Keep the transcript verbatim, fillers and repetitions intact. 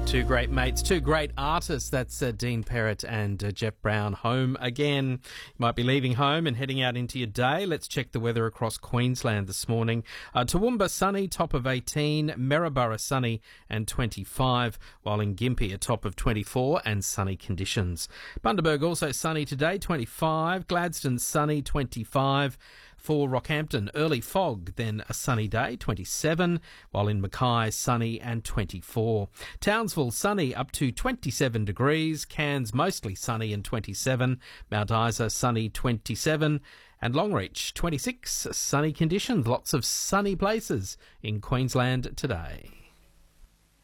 Two great mates, two great artists. That's uh, Dean Perrott and uh, Jeff Brown. Home again. You might be leaving home and heading out into your day. Let's check the weather across Queensland this morning. Uh, Toowoomba sunny, top of eighteen. Maryborough sunny and twenty-five, while in Gympie a top of twenty-four and sunny conditions. Bundaberg also sunny today, twenty-five. Gladstone sunny, twenty-five. For Rockhampton, early fog, then a sunny day, twenty-seven, while in Mackay, sunny and twenty-four. Townsville, sunny up to twenty-seven degrees. Cairns, mostly sunny and twenty-seven. Mount Isa, sunny, twenty-seven. And Longreach, twenty-six, sunny conditions. Lots of sunny places in Queensland today.